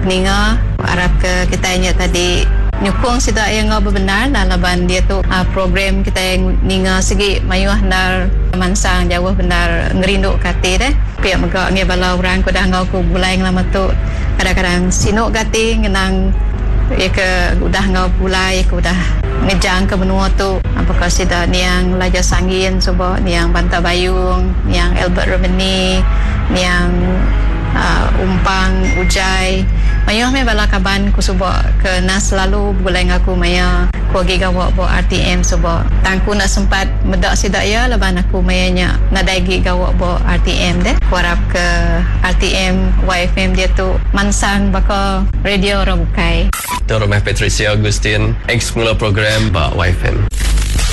peninga harap ke kita ingat tadi nyukung sida yang benar dan laban dia tu program kita yang ninga segi mayuh nar mansang jauh benar ngerinduk kati deh pihak megak ngi bala orang ku dah ngau ku bulai lama tu kadang-kadang sinuk kati ngenang ya ke udah ngau bulai ku dah ngejang ke benua tu apakah sida niang Laja Sangin subo niang Banta Bayung niang Albert Romani niang Umpang Ujai mayah me bala kaban ku subo ke nas selalu bulai ngaku maya ku gi gawak bo RTM subo tangku nak sempat medak sidak ya laban aku mayanya nadai gi gawak bo RTM deh ku harap ke RTM YFM dia tu mansang baka radio orang bukai Tuan Rumah Patricia Agustin ex-mula program ba YFM.